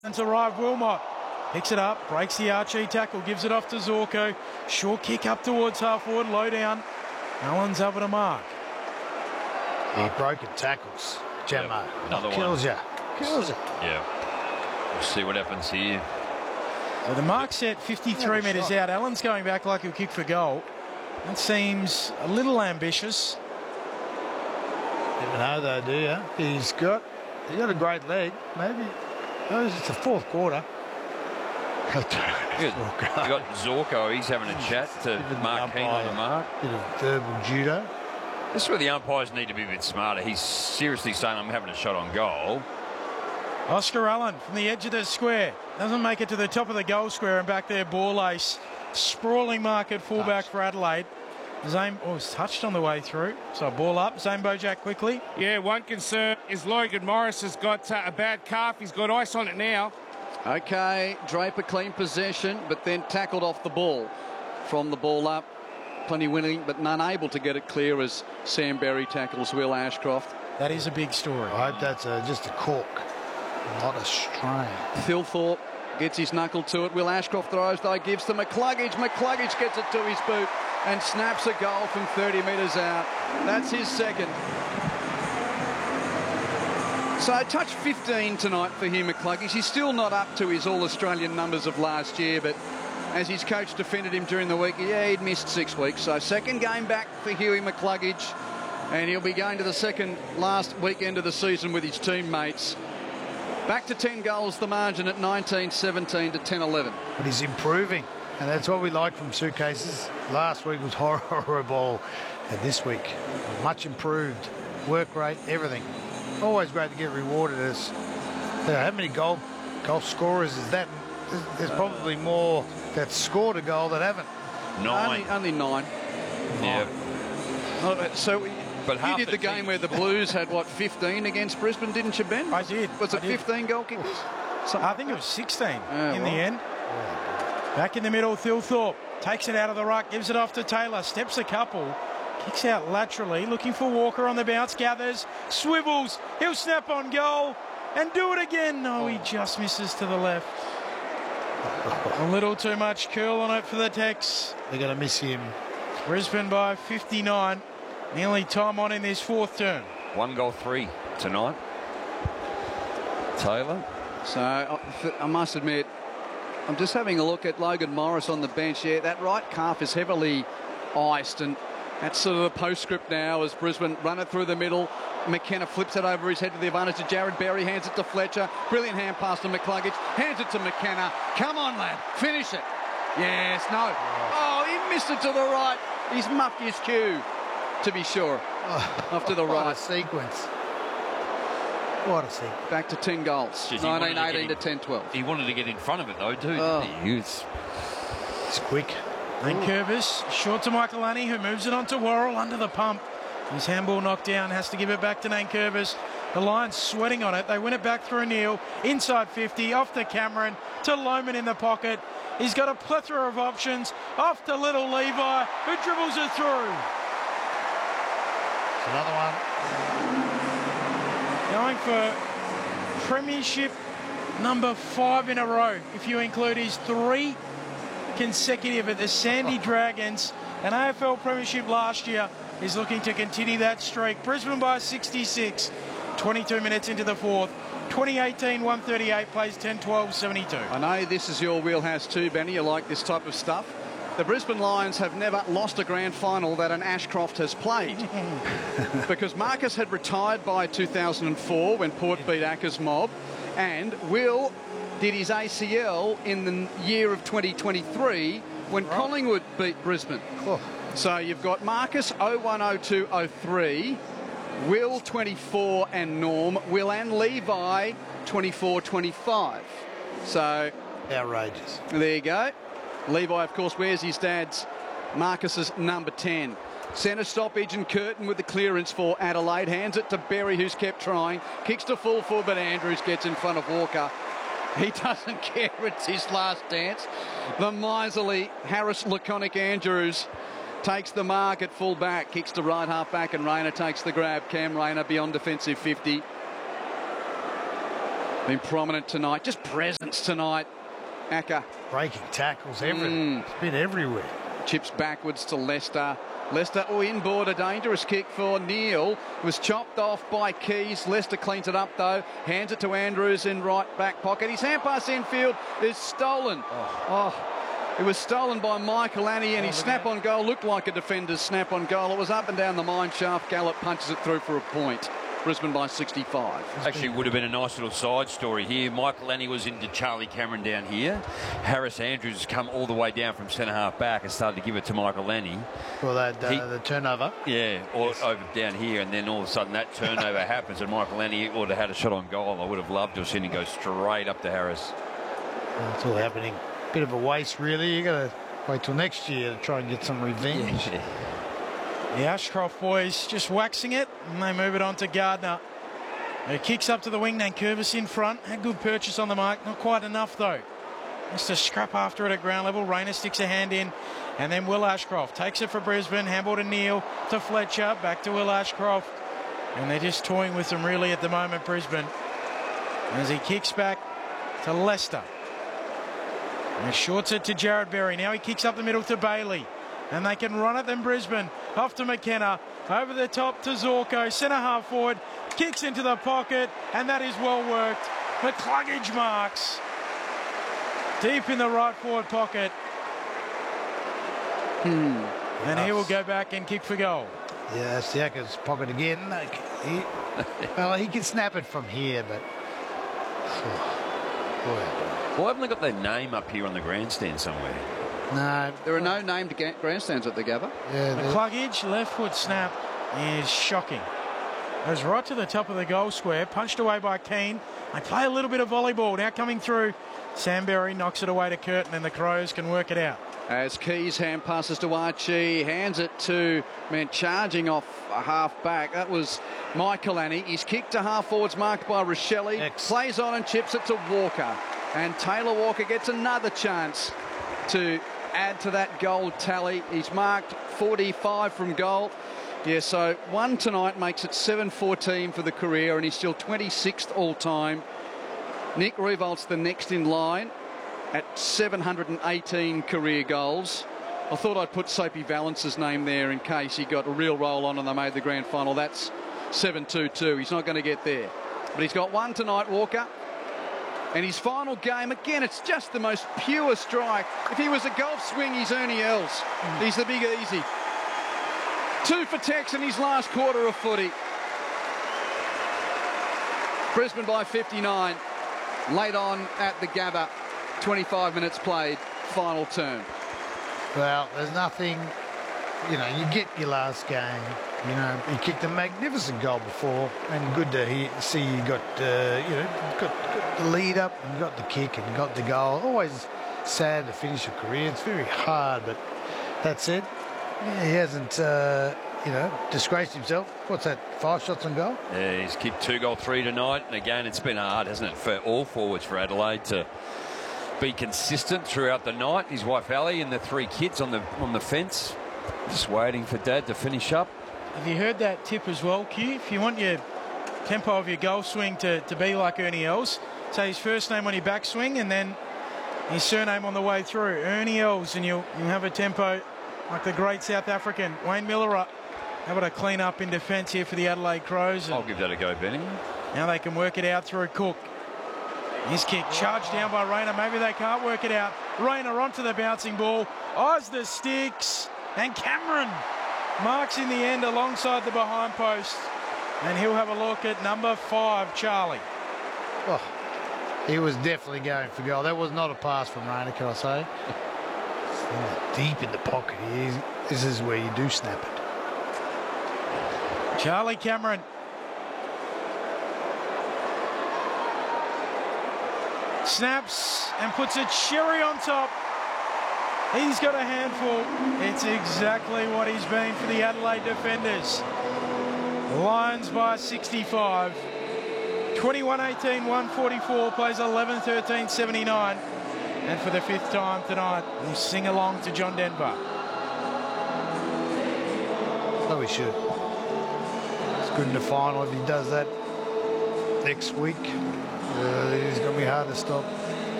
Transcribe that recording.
Arrive Wilmot. Picks it up, breaks the Archie tackle, gives it off to Zorko. Short kick up towards half forward, low down. Allen's able to mark. Broken tackles. Gemma. Yep. Another kills one. you. Kills you. Yeah. We'll see what happens here. So the mark set 53 metres out. Allen's going back like he'll kick for goal. That seems a little ambitious. Never know though, do you? He's got a great leg. Maybe. Oh, it's the fourth quarter. You got Zorko, he's having a chat to Mark King on the mark. Bit of verbal judo. This is where the umpires need to be a bit smarter. He's seriously saying, I'm having a shot on goal. Oscar Allen from the edge of the square. Doesn't make it to the top of the goal square and back there, ball ace. Sprawling mark at fullback for Adelaide. Zane was touched on the way through. So ball up. Zane Bojack quickly. Yeah, one concern is Logan Morris has got a bad calf. He's got ice on it now. Okay, Draper clean possession, but then tackled off the ball. From the ball up, plenty winning, but none able to get it clear as Sam Berry tackles Will Ashcroft. That is a big story. I hope that's just a cork, not a strain. Thilthorpe gets his knuckle to it. Will Ashcroft throws, though, gives to McCluggage. McCluggage gets it to his boot and snaps a goal from 30 metres out. That's his second. So touch 15 tonight for Hugh McCluggage. He's still not up to his All-Australian numbers of last year, but as his coach defended him during the week, yeah, he'd missed 6 weeks. So second game back for Hughie McCluggage, and he'll be going to the second last weekend of the season with his teammates. Back to 10 goals, the margin at 19-17 to 10-11. But he's improving, and that's what we like from Suitcases. Last week was horrible, and this week, much improved. Work rate, everything. Always great to get rewarded as how many goal scorers is that? There's probably more that scored a goal that haven't. 9. Only 9. Yeah. So but you did the game where the Blues had, what, 15 against Brisbane, didn't you, Ben? I did. Was it 15 goal kickers? I think it was 16 in the end. Back in the middle, Thilthorpe takes it out of the ruck, gives it off to Taylor, steps a couple, kicks out laterally, looking for Walker on the bounce, gathers, swivels, he'll snap on goal and do it again. No, he just misses to the left. A little too much curl on it for the Tex. They're going to miss him. Brisbane by 59. Nearly time on in this fourth turn. 1 goal 3 tonight. Taylor. So I must admit, I'm just having a look at Logan Morris on the bench. Yeah, that right calf is heavily iced, and that's sort of the postscript now as Brisbane run it through the middle. McKenna flips it over his head to the advantage of Jared Berry, hands it to Fletcher. Brilliant hand pass to McCluggage, hands it to McKenna. Come on, lad, finish it. Yes, no. Oh, he missed it to the right. He's muffed his cue, to be sure. Off to the right. What a sequence. What a sequence. Back to 10 goals. 19-18 to 10-12. He wanted to get in front of it, though, too. It's quick. Curvis, short to Michael Annie, who moves it on to Worrell under the pump. His handball knocked down, has to give it back to Nankervis. The Lions sweating on it. They win it back through Neal, inside 50, off to Cameron, to Loman in the pocket. He's got a plethora of options. Off to little Levi, who dribbles it through. It's another one. Going for premiership number 5 in a row, if you include his 3 consecutive at the Sandy Dragons. An AFL premiership last year is looking to continue that streak. Brisbane by 66, 22 minutes into the fourth. 2018-138 plays 10-12-72. I know this is your wheelhouse too, Benny. You like this type of stuff. The Brisbane Lions have never lost a grand final that an Ashcroft has played. Because Marcus had retired by 2004 when Port beat Acca's Mob, and Will did his ACL in the year of 2023 when Collingwood beat Brisbane. So you've got Marcus 01-02-03, Will 24 and Norm, Will and Levi 24-25. So outrageous. There you go. Levi, of course, wears his dad's Marcus's number 10. Centre stoppage and Curtin with the clearance for Adelaide. Hands it to Berry, who's kept trying. Kicks to full forward, but Andrews gets in front of Walker. He doesn't care. It's his last dance. The miserly Harris Laconic Andrews takes the mark at full back. Kicks to right half back, and Rayner takes the grab. Cam Rayner beyond defensive 50. Been prominent tonight, just presence tonight. Acker. Breaking tackles, everything. It's been everywhere. Chips backwards to Lester. Lester, inboard, a dangerous kick for Neil. Was chopped off by Keys. Lester cleans it up, though. Hands it to Andrews in right back pocket. His hand pass infield is stolen. It was stolen by Michael Annie, and his snap-on goal looked like a defender's snap-on goal. It was up and down the mine shaft. Gallup punches it through for a point. Brisbane by 65. Actually would have been a nice little side story here. Michael Lanny was into Charlie Cameron down here. Harris Andrews has come all the way down from centre-half back and started to give it to Michael Lanny. Well, the turnover. Yeah, or over down here, and then all of a sudden that turnover happens and Michael Lanny would have had a shot on goal. I would have loved to have seen him go straight up to Harris. It's all happening. Bit of a waste, really. You got to wait till next year to try and get some revenge. Yeah. The Ashcroft boys just waxing it, and they move it on to Gardner. He kicks up to the wing, Nankervis in front. Had good purchase on the mark, not quite enough though. Has to scrap after it at ground level. Rayner sticks a hand in, and then Will Ashcroft takes it for Brisbane. Handball to Neil, to Fletcher, back to Will Ashcroft. And they're just toying with them really at the moment, Brisbane. As he kicks back to Lester. And shorts it to Jared Berry. Now he kicks up the middle to Bailey. And they can run it then Brisbane. Off to McKenna. Over the top to Zorko. Centre half forward. Kicks into the pocket. And that is well worked. McCluggage marks. Deep in the right forward pocket. And he will go back and kick for goal. Yeah, Siaka's pocket again. Well, he can snap it from here, but... Why haven't they got their name up here on the grandstand somewhere? No. There are no named grandstands at the Gabba. Yeah, McCluggage, left foot snap is shocking. Goes right to the top of the goal square, punched away by Keane. They play a little bit of volleyball now coming through. Sam Berry knocks it away to Curtin, and the Crows can work it out. As Keys hand passes to Archie, hands it to, charging off a half back. That was Michael Annie. He's kicked to half forwards marked by Rochelle. Plays on and chips it to Walker. And Taylor Walker gets another chance to add to that goal tally. He's marked 45 from goal. Yeah, so one tonight makes it 7-14 for the career, and he's still 26th all-time. Nick Riewoldt the next in line at 718 career goals. I thought I'd put Soapy Valence's name there in case he got a real roll on and they made the grand final. That's 7-2-2. He's not going to get there. But he's got one tonight, Walker. And his final game, again, it's just the most pure strike. If he was a golf swing, he's Ernie Els. He's the big easy. 2 for Tex in his last quarter of footy. Brisbane by 59. Late on at the Gabba. 25 minutes played. Final turn. Well, there's nothing... You get your last game. You kicked a magnificent goal before, and good to see you got, got the lead up and got the kick and got the goal. Always sad to finish a career. It's very hard, but that said, he hasn't, disgraced himself. What's that, 5 shots on goal? Yeah, he's kicked 2 goal 3 tonight, and again, it's been hard, hasn't it, for all forwards for Adelaide to be consistent throughout the night. His wife Ali and the 3 kids on the fence. Just waiting for Dad to finish up. Have you heard that tip as well, Q? If you want your tempo of your goal swing to be like Ernie Els, say his first name on your backswing and then his surname on the way through. Ernie Els, and you'll have a tempo like the great South African. Wayne Miller able to clean up in defence here for the Adelaide Crows. I'll give that a go, Benny. Now they can work it out through Cook. His kick charged down by Rayner. Maybe they can't work it out. Rayner onto the bouncing ball. Oz the sticks. And Cameron marks in the end alongside the behind post. And he'll have a look at number 5, Charlie. Oh, he was definitely going for goal. That was not a pass from Rayner, can I say? Deep in the pocket. This is where you do snap it. Charlie Cameron. Snaps and puts a cherry on top. He's got a handful. It's exactly what he's been for the Adelaide defenders. Lions by 65. 21-18, 144, plays 11-13, 79. And for the 5th time tonight, we'll sing along to John Denver. So we should. It's good in the final if he does that next week. He's going to be hard to stop.